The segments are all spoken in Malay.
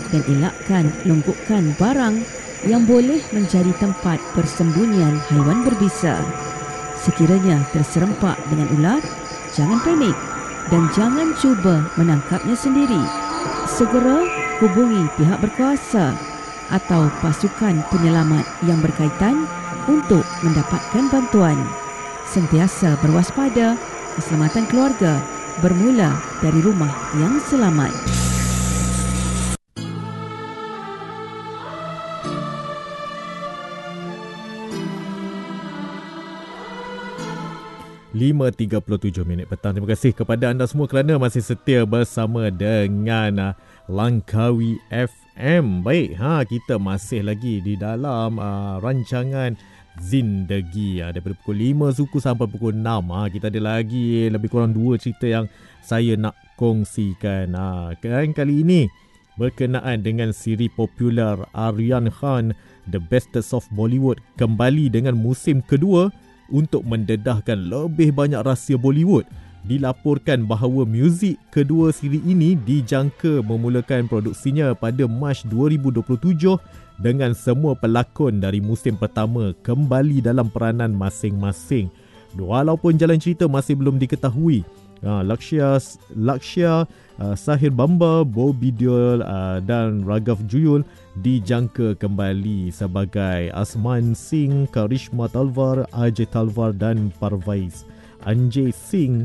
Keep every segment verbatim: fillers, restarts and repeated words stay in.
dan elakkan longgokkan barang yang boleh menjadi tempat persembunyian haiwan berbisa. Sekiranya terserempak dengan ular, jangan panik dan jangan cuba menangkapnya sendiri. Segera hubungi pihak berkuasa atau pasukan penyelamat yang berkaitan untuk mendapatkan bantuan. Sentiasa berwaspada, keselamatan keluarga bermula dari rumah yang selamat. lima tiga puluh tujuh minit petang. Terima kasih kepada anda semua kerana masih setia bersama dengan uh, Langkawi F M. Baik, ha, kita masih lagi di dalam uh, rancangan Zindagi uh, daripada pukul lima suku sampai pukul enam. Ha, kita ada lagi lebih kurang dua cerita yang saya nak kongsikan. Ha, kan kali ini berkenaan dengan siri popular Aryan Khan, The Bestest of Bollywood, kembali dengan musim kedua untuk mendedahkan lebih banyak rahsia Bollywood. Dilaporkan bahawa muzik kedua siri ini dijangka memulakan produksinya pada Mac dua ribu dua puluh tujuh dengan semua pelakon dari musim pertama kembali dalam peranan masing-masing. Walaupun jalan cerita masih belum diketahui, uh, Lakshya, Lakshya uh, Sahir Bamba, Bobby Deol uh, dan Raghav Juyul dijangka kembali sebagai Asman Singh, Karishma Talwar, Ajay Talwar dan Parvaiz Anjay Singh.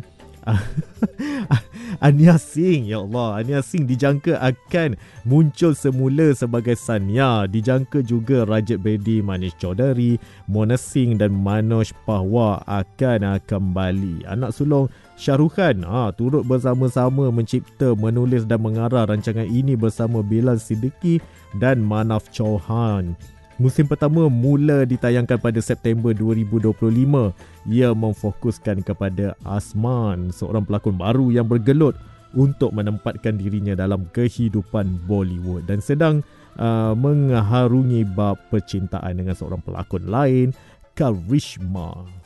Anya Singh, ya Allah, Anya Singh dijangka akan muncul semula sebagai Sanya. Dijangka juga Rajat Bedi, Manish Chaudhary, Mona Singh dan Manoj Pahwa akan kembali. Anak sulung Shah Rukh Khan ha, turut bersama-sama mencipta, menulis dan mengarah rancangan ini bersama Bilal Siddiqui dan Manaf Chauhan. Musim pertama mula ditayangkan pada September dua ribu dua puluh lima. Ia memfokuskan kepada Asman, seorang pelakon baru yang bergelut untuk menempatkan dirinya dalam kehidupan Bollywood dan sedang uh, mengharungi bab percintaan dengan seorang pelakon lain, Karishma.